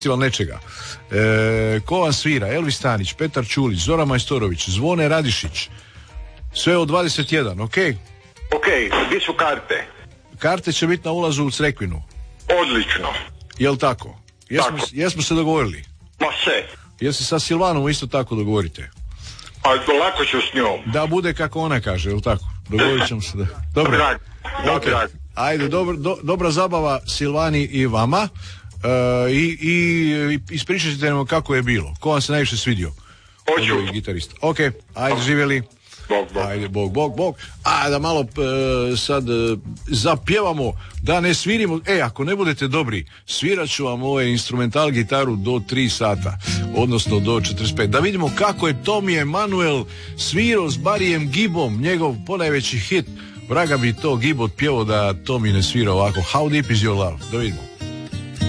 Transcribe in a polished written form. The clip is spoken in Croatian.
nečega. Ko vam svira? Elvis Stanić, Petar Čulić, Zoran Majstorović, Zvone Radišić. Sve od 21, ok? Ok, gdje su karte? Karte će biti na ulazu u Crekvinu. Odlično. Jel tako? Jesmo se dogovorili? Ma sve. Jel se sa Silvanom isto tako dogovorite? A lako ću s njom. Da bude kako ona kaže, jel tako? Dogovorit ćemo se da... Dobro. Okay. Ajde, dobra zabava Silvani i vama. I ispričajte nam kako je bilo. Ko vam se najviše svidio? Hoću. Gitarista. Ok, ajde, živjeli. Bog. Ajde, bog. A da malo sad zapjevamo, da ne svirimo. Ako ne budete dobri, svirat ću vam instrumental gitaru do 3 sata, odnosno do 45. Da vidimo kako je Tommy Emmanuel svirao s Barryjem Gibbom, njegov ponajveći hit. Vraga bi to Gibb otpjevao da Tommy ne svira ovako. How Deep Is Your Love? Da vidimo.